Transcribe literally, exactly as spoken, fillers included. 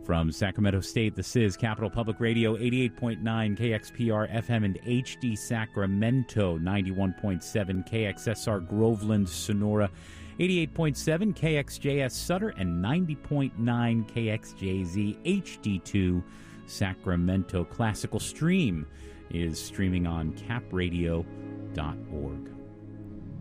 From Sacramento State, this is Capital Public Radio, eighty-eight point nine K X P R F M and H D Sacramento, ninety-one point seven K X S R Groveland, Sonora, eighty-eight point seven K X J S Sutter, and ninety point nine K X J Z H D two Sacramento. Classical Stream is streaming on cap radio dot